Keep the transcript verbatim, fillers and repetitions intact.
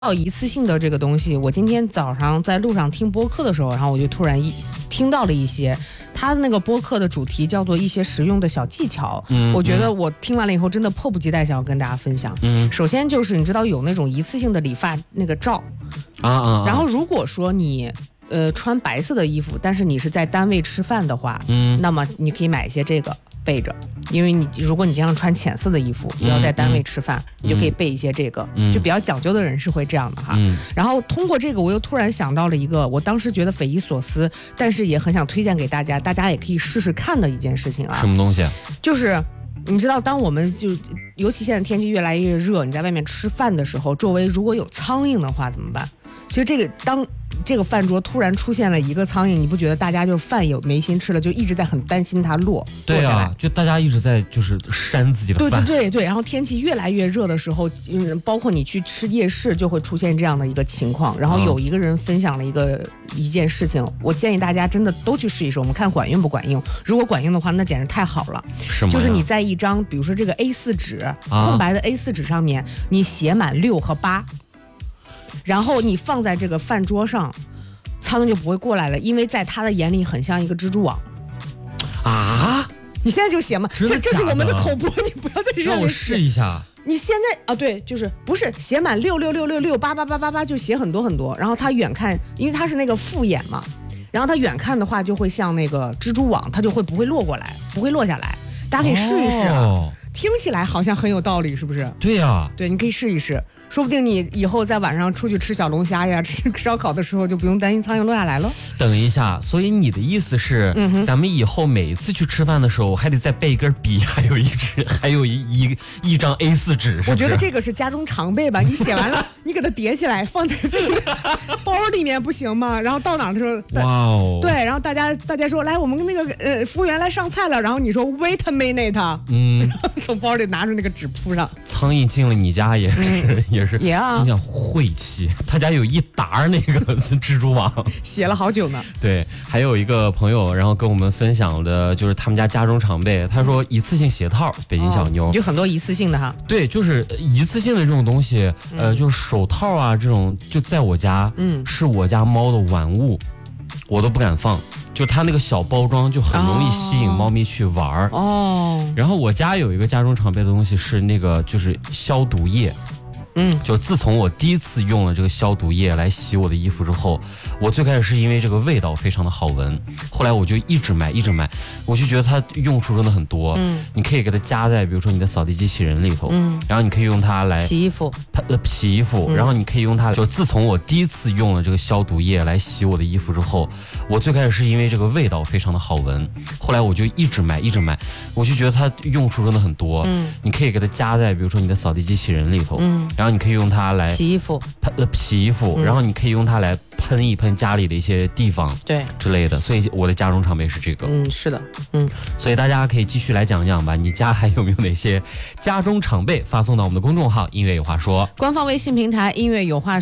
到一次性的这个东西，我今天早上在路上听播客的时候，然后我就突然一听到了一些，他的那个播客的主题叫做一些实用的小技巧。嗯，我觉得我听完了以后，真的迫不及待想要跟大家分享。嗯，首先就是你知道有那种一次性的理发那个罩啊啊， 然后如果说你呃穿白色的衣服，但是你是在单位吃饭的话，嗯，那么你可以买一些这个。备着，因为你如果你经常穿浅色的衣服，不要在单位吃饭，嗯、你就可以备一些这个，嗯、就比较讲究的人是会这样的哈。嗯、然后通过这个，我又突然想到了一个，我当时觉得匪夷所思，但是也很想推荐给大家，大家也可以试试看的一件事情啊。 什么东西？ 就是你知道，当我们就尤其现在天气越来越热，你在外面吃饭的时候，周围如果有苍蝇的话怎么办？其实这个当这个饭桌突然出现了一个苍蝇，你不觉得大家就饭也没心吃了，就一直在很担心它落？ 对啊，就大家一直在就是扇自己的饭。 对对对对，然后天气越来越热的时候，嗯，包括你去吃夜市就会出现这样的一个情况。然后有一个人分享了一个、嗯、一件事情，我建议大家真的都去试一试，我们看管用不管用。如果管用的话，那简直太好了。 是吗？ 就是你在一张比如说这个 A 四 纸、啊、空白的 A 四 纸上面，你写满六和八。然后你放在这个饭桌上，苍蝇就不会过来了，因为在他的眼里很像一个蜘蛛网。 啊！ 你现在就写吗？这这是我们的口播，你不要在这上面写。 让我试一下。 你现在啊，对，就是不是写满六六六六六八八八八八，就写很多很多。然后他远看，因为他是那个复眼嘛，然后他远看的话就会像那个蜘蛛网，它就会不会落过来，不会落下来。大家可以试一试啊，哦、听起来好像很有道理，是不是？ 对呀、啊， 对，你可以试一试。说不定你以后在晚上出去吃小龙虾呀、吃烧烤的时候，就不用担心苍蝇落下来了。 等一下，所以你的意思是，嗯、咱们以后每一次去吃饭的时候，还得再备一根笔，还有一支，还有一一一张 A 四 纸，是不是？ 我觉得这个是家中常备吧。你写完了，你给它叠起来，放在自己的包里面，不行吗？然后到哪的时候， 哇哦， 对，然后大家大家说来，我们那个呃服务员来上菜了，然后你说 wait a minute， 嗯，然后从包里拿出那个纸铺上。 苍蝇进了你家也是、嗯、也是， 也啊。 心想晦气，他家有一沓那个蜘蛛网， 写了好久呢。 对，还有一个朋友，然后跟我们分享的就是他们家家中常备，他说一次性鞋套，北京小妞， 哦、就很多一次性的哈。 对，就是一次性的这种东西，嗯、呃，就是手套啊这种，就在我家，嗯，是我家猫的玩物，我都不敢放。就它那个小包装就很容易吸引猫咪去玩哦。然后我家有一个家中常备的东西是那个就是消毒液。嗯，就自从我第一次用了这个消毒液来洗我的衣服之后，我最开始是因为这个味道非常的好闻，后来我就一直买一直买，我就觉得它用处真的很多。嗯，你可以给它加在比如说你的扫地机器人里头，嗯，然后你可以用它来洗衣服， 呃洗衣服，嗯、然后你可以用它。就自从我第一次用了这个消毒液来洗我的衣服之后，我最开始是因为这个味道非常的好闻，后来我就一直买一直买，我就觉得它用处真的很多。嗯，你可以给它加在比如说你的扫地机器人里头，嗯。然后你可以用它来洗衣服， 呃洗衣服，嗯、然后你可以用它来喷一喷家里的一些地方， 对之类的。所以我的家中常备是这个。 嗯，是的，嗯。 所以大家可以继续来讲讲吧，你家还有没有哪些家中常备？发送到我们的公众号“音乐有话说”， 官方微信平台“音乐有话说”。